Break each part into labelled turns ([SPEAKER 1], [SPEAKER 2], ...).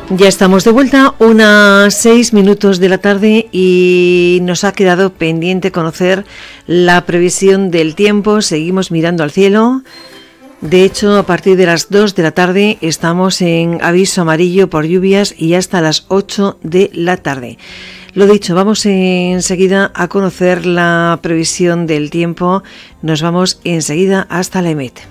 [SPEAKER 1] Ya estamos de vuelta, unas 6 minutos de la tarde y nos ha quedado pendiente conocer la previsión del tiempo. Seguimos mirando al cielo. De hecho, a partir de las 2 de la tarde estamos en aviso amarillo por lluvias y hasta las 8 de la tarde. Lo dicho, vamos enseguida a conocer la previsión del tiempo. Nos vamos enseguida hasta la EMET.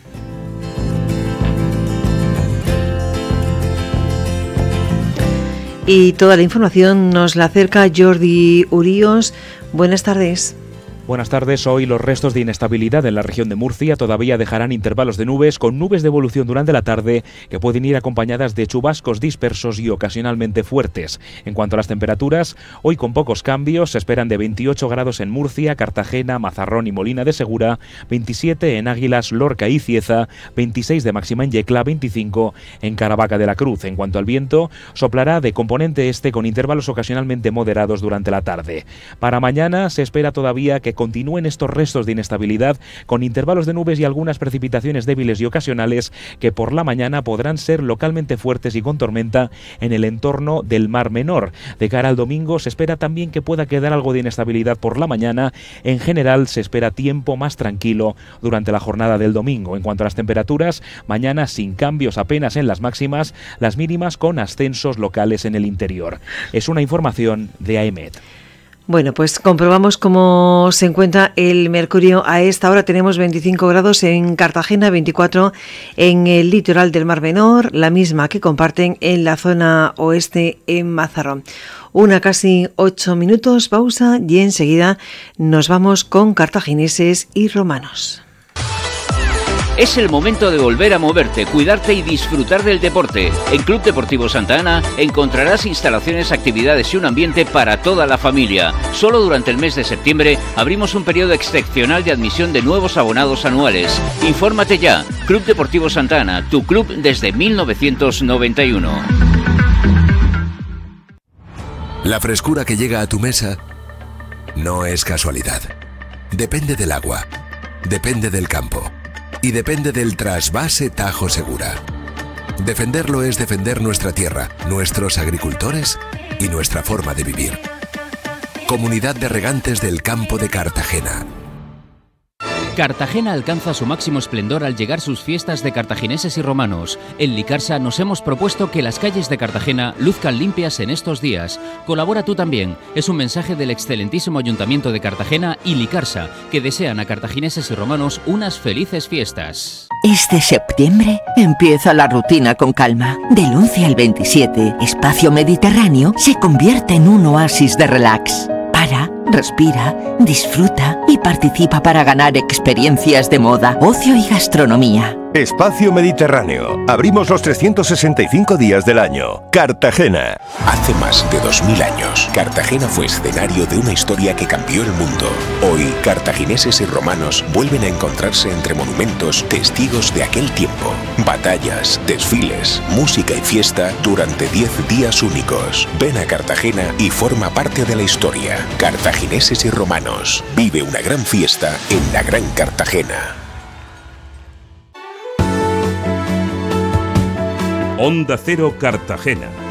[SPEAKER 1] Y toda la información nos la acerca Jordi Uríos. Buenas tardes.
[SPEAKER 2] Buenas tardes. Hoy los restos de inestabilidad en la región de Murcia todavía dejarán intervalos de nubes, con nubes de evolución durante la tarde que pueden ir acompañadas de chubascos dispersos y ocasionalmente fuertes. En cuanto a las temperaturas, hoy con pocos cambios, se esperan de 28 grados en Murcia, Cartagena, Mazarrón y Molina de Segura, 27 en Águilas, Lorca y Cieza, 26 de máxima en Yecla, 25 en Caravaca de la Cruz. En cuanto al viento, soplará de componente este con intervalos ocasionalmente moderados durante la tarde. Para mañana se espera todavía que continúen estos restos de inestabilidad con intervalos de nubes y algunas precipitaciones débiles y ocasionales que por la mañana podrán ser localmente fuertes y con tormenta en el entorno del Mar Menor. De cara al domingo se espera también que pueda quedar algo de inestabilidad por la mañana. En general se espera tiempo más tranquilo durante la jornada del domingo. En cuanto a las temperaturas, mañana sin cambios apenas en las máximas, las mínimas con ascensos locales en el interior. Es una información de AEMET.
[SPEAKER 1] Bueno, pues comprobamos cómo se encuentra el mercurio. A esta hora tenemos 25 grados en Cartagena, 24 en el litoral del Mar Menor, la misma que comparten en la zona oeste en Mazarrón. Casi 8 minutos, pausa y enseguida nos vamos con cartagineses y romanos.
[SPEAKER 3] Es el momento de volver a moverte, cuidarte y disfrutar del deporte. En Club Deportivo Santa Ana encontrarás instalaciones, actividades y un ambiente para toda la familia. Solo durante el mes de septiembre abrimos un periodo excepcional de admisión de nuevos abonados anuales. Infórmate ya. Club Deportivo Santa Ana, tu club desde 1991.
[SPEAKER 4] La frescura que llega a tu mesa no es casualidad. Depende del agua, depende del campo. Y depende del trasvase Tajo Segura. Defenderlo es defender nuestra tierra, nuestros agricultores y nuestra forma de vivir. Comunidad de Regantes del Campo de Cartagena.
[SPEAKER 3] Cartagena alcanza su máximo esplendor al llegar sus fiestas de cartagineses y romanos. En Licarsa nos hemos propuesto que las calles de Cartagena luzcan limpias en estos días. Colabora tú también. Es un mensaje del excelentísimo Ayuntamiento de Cartagena y Licarsa, que desean a cartagineses y romanos unas felices fiestas.
[SPEAKER 5] Este septiembre empieza la rutina con calma. Del 11 al 27, Espacio Mediterráneo se convierte en un oasis de relax. Para, respira, disfruta y participa para ganar experiencias de moda, ocio y gastronomía.
[SPEAKER 6] Espacio Mediterráneo. Abrimos los 365 días del año. Cartagena.
[SPEAKER 4] Hace más de 2000 años, Cartagena fue escenario de una historia que cambió el mundo. Hoy, cartagineses y romanos vuelven a encontrarse entre monumentos testigos de aquel tiempo. Batallas, desfiles, música y fiesta durante 10 días únicos. Ven a Cartagena y forma parte de la historia. Cartagineses y romanos. Vive una gran fiesta en la Gran Cartagena.
[SPEAKER 7] Onda Cero Cartagena.